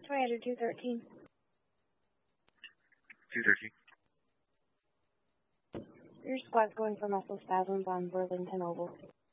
Commander 213. 213. Your squad's going for muscle spasms on Burlington Oval.